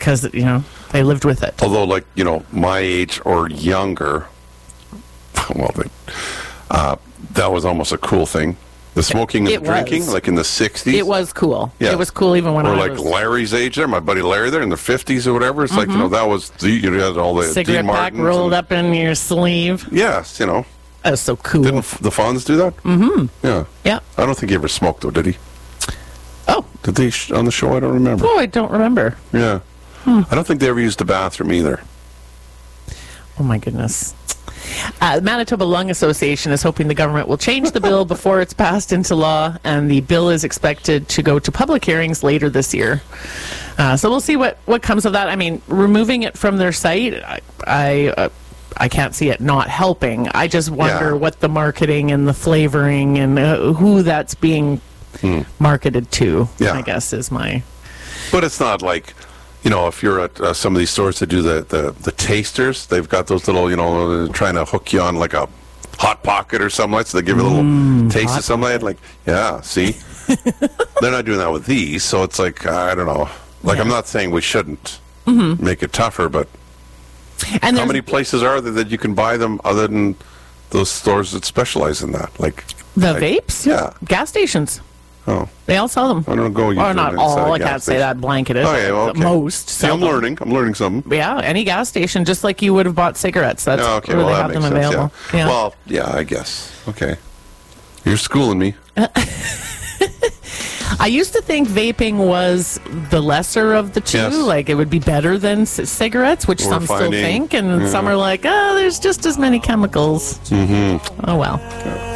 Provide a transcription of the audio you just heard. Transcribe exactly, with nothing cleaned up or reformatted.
because, you know, they lived with it. Although, like, you know, my age or younger, well, they, uh, that was almost a cool thing. The smoking and It drinking, was. like in the sixties. It was cool. Yeah. It was cool even when Or I like was... Larry's age there, my buddy Larry there in the fifties or whatever. It's like, you know, that was, the, you had all the cigarette Dean pack Martins rolled and- up in your sleeve. Yes, you know. That was so cool. Didn't f- the Fonz do that? Mm-hmm. Yeah. Yeah. I don't think he ever smoked, though, did he? Oh. Did they sh- on the show? I don't remember. Oh, I don't remember. Yeah. Hmm. I don't think they ever used the bathroom either. Oh, my goodness. Uh, the Manitoba Lung Association is hoping the government will change the bill before it's passed into law, and the bill is expected to go to public hearings later this year. Uh, so we'll see what, what comes of that. I mean, removing it from their site, I I, uh, I can't see it not helping. I just wonder Yeah. what the marketing and the flavoring and uh, who that's being marketed to, Yeah. I guess, is my... But it's not like, you know, if you're at uh, some of these stores that do the, the, the tasters, they've got those little, you know, trying to hook you on like a Hot Pocket or something like that, so they give you a little Mm, taste of something like that. Like, yeah, see? They're not doing that with these, so it's like, I don't know. Like, Yeah. I'm not saying we shouldn't make it tougher, but And how there's- many places are there that you can buy them other than those stores that specialize in that? Like, The like- vapes? Yeah. Gas stations. Oh. They all sell them. I don't go Or usually not inside all. a I gas can't say station. that blanketed. Oh, yeah, well, okay. Most. See, sell I'm them. learning. I'm learning something. Yeah, any gas station, just like you would have bought cigarettes. That's Oh, okay, where well, they that have makes them sense, available. yeah. Yeah. Well, yeah, I guess. Okay. You're schooling me. I used to think vaping was the lesser of the two. Yes. Like it would be better than c- cigarettes, which We're some still finding- think, and some are like, oh, there's just as many chemicals. Mm-hmm. Oh well.